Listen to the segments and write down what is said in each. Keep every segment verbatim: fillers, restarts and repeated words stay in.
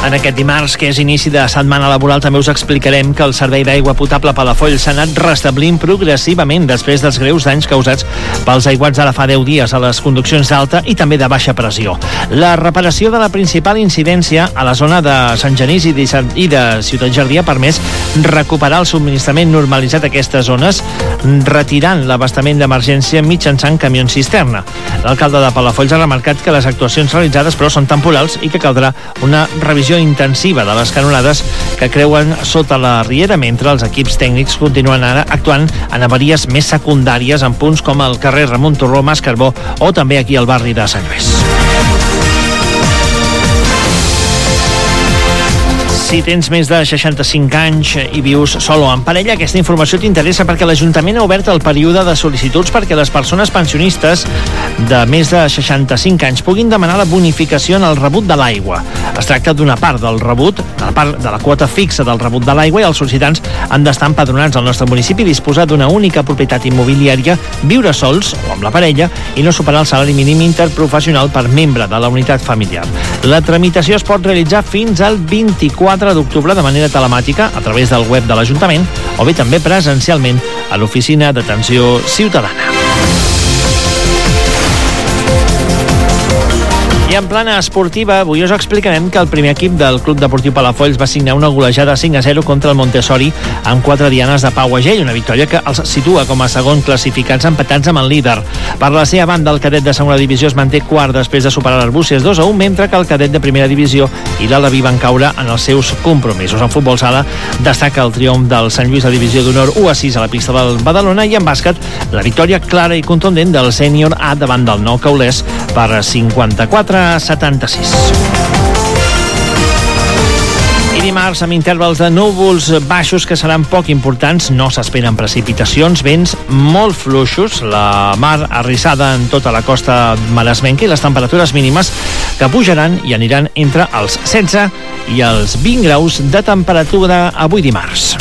En aquest dimarts, que és inici de setmana laboral, també us explicarem que el servei d'aigua potable Palafolls s'ha anat restablint progressivament després dels greus danys causats pels aiguats d'ara fa deu dies a les conduccions d'alta i també de baixa pressió. La reparació de la principal incidència a la zona de Sant Genís i de Ciutat Jardí ha permès recuperar el subministrament normalitzat a aquestes zones, retirant l'abastament d'emergència mitjançant camions cisterna. L'alcalde de Palafolls ha remarcat que les actuacions realitzades però són temporals i que caldrà una revisió intensiva de les canonades que creuen sota la riera, mentre els equips tècnics continuen ara actuant en avaries més secundàries en punts com el carrer Ramon Torró, Mas Carbó o també aquí al barri de Sant Lluís. Si tens més de seixanta-cinc anys i vius sol o en parella, aquesta informació t'interessa perquè l'Ajuntament ha obert el període de sol·licituds perquè les persones pensionistes de més de seixanta-cinc anys puguin demanar la bonificació en el rebut de l'aigua. Es tracta d'una part del rebut, de la part de la quota fixa del rebut de l'aigua, i els sol·licitants han d'estar empadronats al nostre municipi, disposar d'una única propietat immobiliària, viure sols o amb la parella i no superar el salari mínim interprofessional per membre de la unitat familiar. La tramitació es pot realitzar fins al vint-i-quatre d'octubre de manera telemàtica a través del web de l'Ajuntament o bé també presencialment a l'oficina d'atenció ciutadana. I en plana esportiva, avui us explicarem que el primer equip del Club Deportiu Palafolls va signar una golejada cinc a zero contra el Montessori amb quatre dianes de Pau Agell, una victòria que els situa com a segon classificats empatats amb el líder. Per la seva banda, el cadet de segona divisió es manté quart després de superar l'Arbúcies dos a un, mentre que el cadet de primera divisió i l'Alaví van caure en els seus compromisos. En futbol sala destaca el triomf del Sant Lluís a divisió d'honor u a sis a la pista del Badalona, i en bàsquet la victòria clara i contundent del sènior A davant del Nou Caulers per cinquanta-quatre a setanta-sis. I dimarts, amb intervals de núvols baixos que seran poc importants, no s'esperen precipitacions, vents molt fluixos, la mar arrissada en tota la costa maresmenca i les temperatures mínimes que pujaran i aniran entre els setze i els vint graus de temperatura avui dimarts.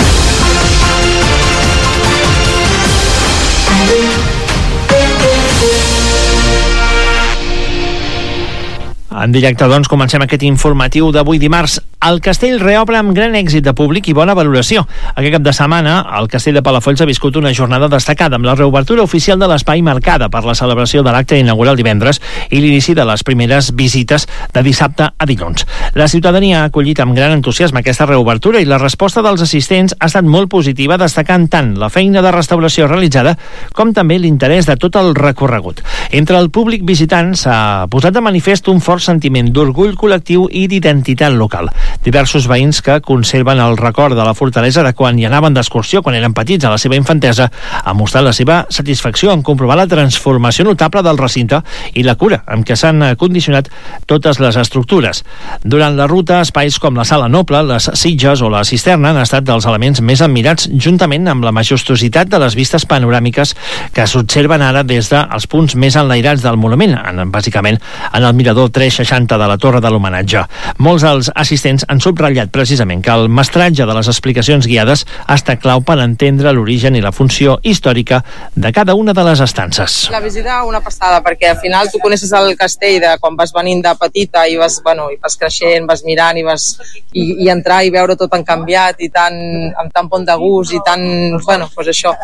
En directe, doncs, comencem aquest informatiu d'avui dimarts. El Castell reobre amb gran èxit de públic i bona valoració. Aquest cap de setmana, el Castell de Palafolls ha viscut una jornada destacada amb la reobertura oficial de l'espai marcada per la celebració de l'acte inaugural divendres i l'inici de les primeres visites de dissabte a dilluns. La ciutadania ha acollit amb gran entusiasme aquesta reobertura i la resposta dels assistents ha estat molt positiva, destacant tant la feina de restauració realitzada com també l'interès de tot el recorregut. Entre el públic visitant s'ha posat de manifest un fort sentiment d'orgull col·lectiu i d'identitat local. Diversos veïns que conserven el record de la fortalesa de quan hi anaven d'excursió quan eren petits a la seva infantesa han mostrat la seva satisfacció en comprovar la transformació notable del recinte i la cura amb què s'han condicionat totes les estructures. Durant la ruta, espais com la Sala Noble, les Sitges o la Cisterna han estat dels elements més admirats, juntament amb la majestuositat de les vistes panoràmiques que s'observen ara des dels punts més enlairats del monument, en, bàsicament en el mirador tres seixanta de la Torre de l'Homenatge. Molts dels assistents han subratllat precisament que el mestratge de les explicacions guiades ha estat clau per entendre l'origen i la funció històrica de cada una de les estances. La visita una passada, perquè al final tu coneixes el castell de quan vas venint de petita i vas, bueno, i vas creixent, vas mirant i, vas, i, i entrar i veure tot tan canviat i tan, amb tan bon de gust i tan, bueno, pues això,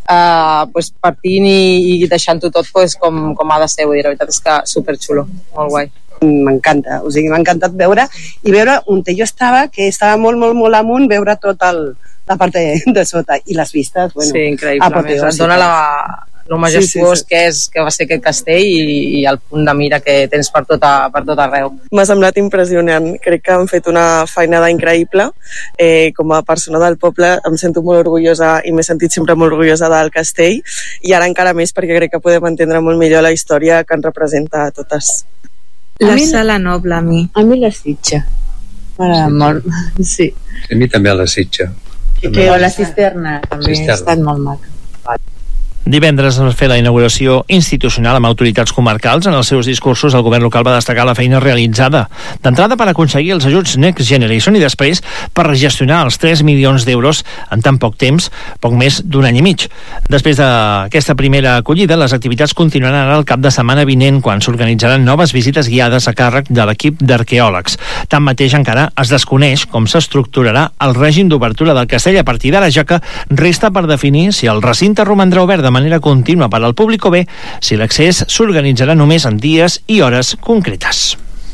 uh, pues partint i, i deixant-ho tot pues, com, com ha de ser, vull dir, la veritat és que superxulo, molt guai. M'encanta, o sigui, m'ha encantat veure i veure on jo estava, que estava molt, molt, molt amunt, veure tot el, la part de, de sota i les vistes, bueno, sí, increïble, es dona la, lo majestuós sí, sí, sí. que és, que va ser aquest castell i, i el punt de mira que tens per tot, a, per tot arreu. M'ha semblat impressionant, crec que han fet una feinada increïble, eh, com a persona del poble em sento molt orgullosa i m'he sentit sempre molt orgullosa del castell i ara encara més perquè crec que podem entendre molt millor la història que ens representa a totes. La mi, Sala Noble, a mi. A mi la Sitja. M'agrada molt, sí. A mi també la Sitja. I que la Cisterna també cisterna. Ha estat molt maca. Divendres es va fer la inauguració institucional amb autoritats comarcals. En els seus discursos, el govern local va destacar la feina realitzada. D'entrada per aconseguir els ajuts Next Generation i després per gestionar els tres milions d'euros en tan poc temps, poc més d'un any i mig. Després d'aquesta primera acollida, les activitats continuaran ara el cap de setmana vinent, quan s'organitzaran noves visites guiades a càrrec de l'equip d'arqueòlegs. Tanmateix, encara es desconeix com s'estructurarà el règim d'obertura del castell a partir d'ara, ja que resta per definir si el recinte romandrà obert de manera contínua per al públic o bé si l'accés s'organitzarà només en dies i hores concretes.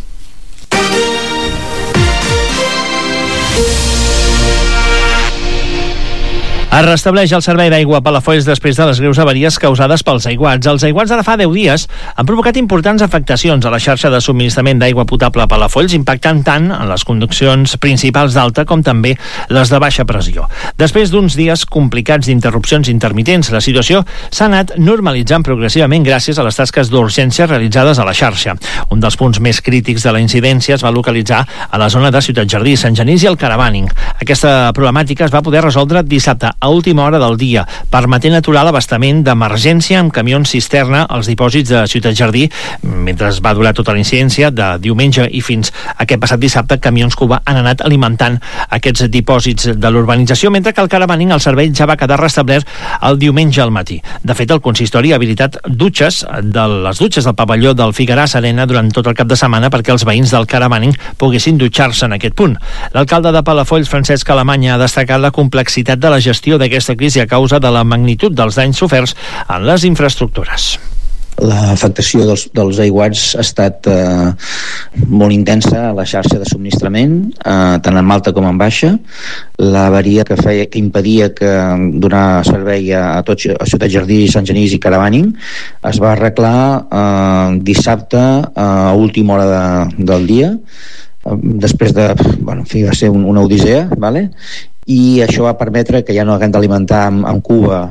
Es restableix el servei d'aigua a Palafolls després de les greus avaries causades pels aiguats. Els aiguats d'ara fa deu dies han provocat importants afectacions a la xarxa de subministrament d'aigua potable a Palafolls, impactant tant en les conduccions principals d'alta com també les de baixa pressió. Després d'uns dies complicats d'interrupcions intermitents, la situació s'ha anat normalitzant progressivament gràcies a les tasques d'urgència realitzades a la xarxa. Un dels punts més crítics de la incidència es va localitzar a la zona de Ciutat Jardí, Sant Genís i el Caravaning. Aquesta problemàtica es va poder resoldre dissabte a última hora del dia, permetent aturar l'abastament d'emergència amb camions cisterna als dipòsits de Ciutat Jardí, mentre va durar tota la incidència de diumenge i fins aquest passat dissabte. Camions Cuba han anat alimentant aquests dipòsits de l'urbanització, mentre que al Caravaning el servei ja va quedar restablert el diumenge al matí. De fet, el consistori ha habilitat dutxes de les dutxes del pavelló del Figueras Arena durant tot el cap de setmana perquè els veïns del Caravaning poguessin dutxar-se en aquest punt. L'alcalde de Palafolls, Francesc Alemany, ha destacat la complexitat de la gestió d'aquesta crisi a causa de la magnitud dels danys soferts en les infraestructures. L'afectació dels, dels aiguats ha estat eh, molt intensa a la xarxa de subministrament, eh, tant en alta com en baixa. L'avaria que feia que impedia que donar servei a, a, tots, a Ciutat Jardí, Sant Genís i Caravaning es va arreglar eh, dissabte a última hora de, del dia, eh, després de, bueno, en fi, va ser un, una odissea, vale? I això va permetre que ja no haguem d'alimentar amb, amb Cuba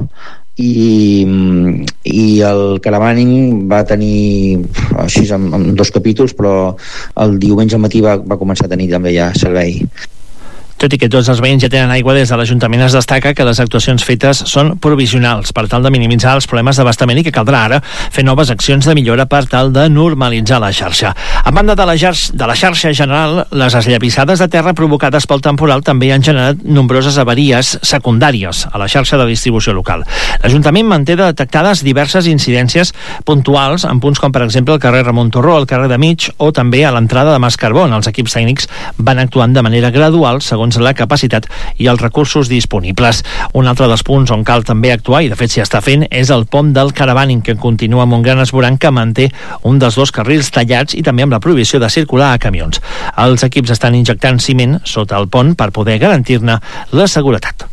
i, i el Caravaning va tenir així en, en dos capítols, però el diumenge al matí va, va començar a tenir també ja servei. Tot i que tots els veïns ja tenen aigua, des de l'Ajuntament es destaca que les actuacions fetes són provisionals per tal de minimitzar els problemes d'abastament i que caldrà ara fer noves accions de millora per tal de normalitzar la xarxa. A banda de la, xarxa, de la xarxa general, les esllavissades de terra provocades pel temporal també han generat nombroses avaries secundàries a la xarxa de distribució local. L'Ajuntament manté detectades diverses incidències puntuals en punts com per exemple el carrer Ramon Torró, el carrer de Mig o també a l'entrada de Mas Carbón. Els equips tècnics van actuant de manera gradual segons la capacitat i els recursos disponibles. Un altre dels punts on cal també actuar, i de fet s'hi està fent, és el pont del Caravaning, que continua amb un gran esborrany que manté un dels dos carrils tallats i també amb la prohibició de circular a camions. Els equips estan injectant ciment sota el pont per poder garantir-ne la seguretat.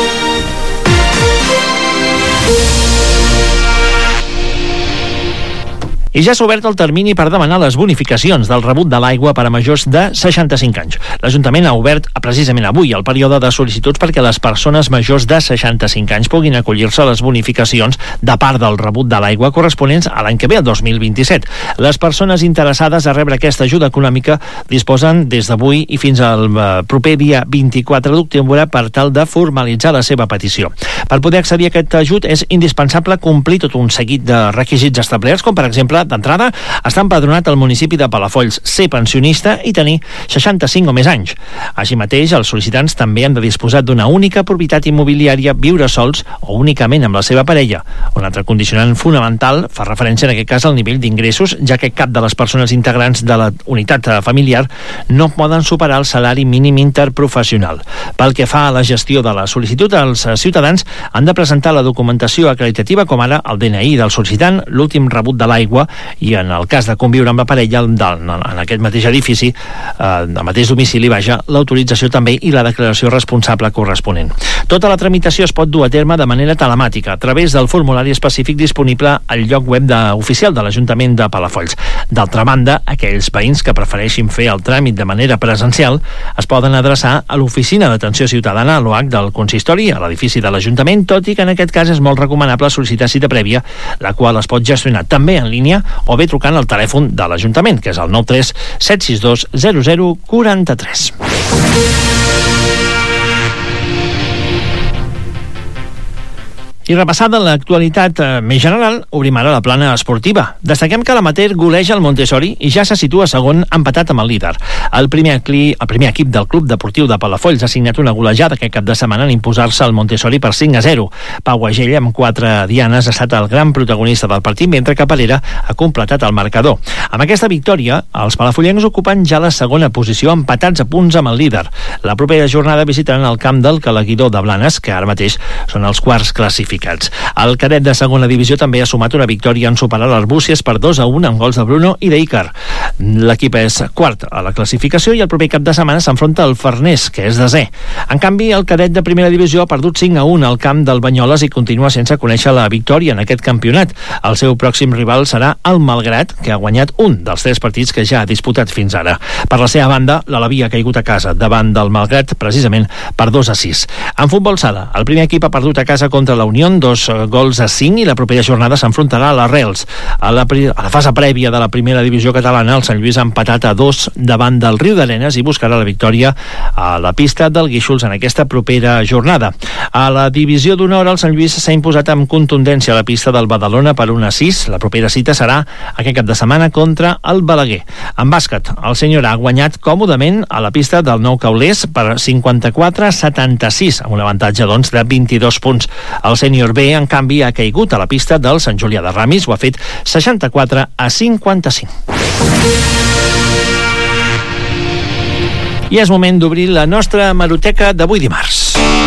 I ja s'ha obert el termini per demanar les bonificacions del rebut de l'aigua per a majors de seixanta-cinc anys. L'Ajuntament ha obert precisament avui el període de sol·licituds perquè les persones majors de seixanta-cinc anys puguin acollir-se a les bonificacions de part del rebut de l'aigua corresponents a l'any que ve, el dos mil vint-i-set. Les persones interessades a rebre aquesta ajuda econòmica disposen des d'avui i fins al proper dia vint-i-quatre d'octubre per tal de formalitzar la seva petició. Per poder accedir a aquest ajut és indispensable complir tot un seguit de requisits establerts, com per exemple d'entrada, estar empadronat al municipi de Palafolls, ser pensionista i tenir seixanta-cinc o més anys. Així mateix, els sol·licitants també han de disposar d'una única propietat immobiliària, viure sols o únicament amb la seva parella. Un altre condicionant fonamental fa referència en aquest cas al nivell d'ingressos, ja que cap de les persones integrants de la unitat familiar no poden superar el salari mínim interprofessional. Pel que fa a la gestió de la sol·licitud, els ciutadans han de presentar la documentació acreditativa, com ara el D N I del sol·licitant, l'últim rebut de l'aigua i en el cas de conviure amb la parella en aquest mateix edifici, eh, al mateix domicili, vaja, l'autorització també i la declaració responsable corresponent. Tota la tramitació es pot dur a terme de manera telemàtica a través del formulari específic disponible al lloc web de, oficial de l'Ajuntament de Palafolls. D'altra banda, aquells veïns que prefereixin fer el tràmit de manera presencial es poden adreçar a l'Oficina d'Atenció Ciutadana, a l'O H del Consistori, a l'edifici de l'Ajuntament, tot i que en aquest cas és molt recomanable sol·licitar cita prèvia, la qual es pot gestionar també en línia o bé trucant al telèfon de l'Ajuntament, que és el nou tres set sis dos zero zero quatre tres. I repassada l'actualitat eh, més general, obrim ara la plana esportiva. Destaquem que l'amateur goleja el Montessori i ja se situa segon empatat amb el líder. El primer, cli, el primer equip del Club Deportiu de Palafolls ha signat una golejada aquest cap de setmana en imposar-se al Montessori per cinc a zero. Pau Agell, amb quatre dianes, ha estat el gran protagonista del partit, mentre que Parera ha completat el marcador. Amb aquesta victòria, els palafollencs ocupen ja la segona posició, empatats a punts amb el líder. La propera jornada visitaran el camp del Calaguidor de Blanes, que ara mateix són els quarts classificats. El cadet de segona divisió també ha sumat una victòria en superar l'Arbúcies per dos a un amb gols de Bruno i d'Icar. L'equip és quart a la classificació i el proper cap de setmana s'enfronta al Farners, que és desè. En canvi, el cadet de primera divisió ha perdut cinc a un al camp del Banyoles i continua sense conèixer la victòria en aquest campionat. El seu pròxim rival serà el Malgrat, que ha guanyat un dels tres partits que ja ha disputat fins ara. Per la seva banda, l'Alaví ha caigut a casa davant del Malgrat precisament per dos a sis. En futbol sala, el primer equip ha perdut a casa contra la Unió, dos gols a cinc, i la propera jornada s'enfrontarà a les Reals. A la, a la fase prèvia de la primera divisió catalana, el Sant Lluís ha empatat a dos davant del Riu d'Arenes i buscarà la victòria a la pista del Guíxols en aquesta propera jornada. A la divisió d'honor, el Sant Lluís s'ha imposat amb contundència a la pista del Badalona per un a sis. La propera cita serà aquest cap de setmana contra el Balaguer. En bàsquet, el senyor ha guanyat còmodament a la pista del Nou Caulers per cinquanta-quatre a setanta-sis, amb un avantatge doncs de vint-i-dos punts. El sènior B, en canvi, ha caigut a la pista del Sant Julià de Ramis, ho ha fet seixanta-quatre a cinquanta-cinc. I és moment d'obrir la nostra hemeroteca d'avui dimarts.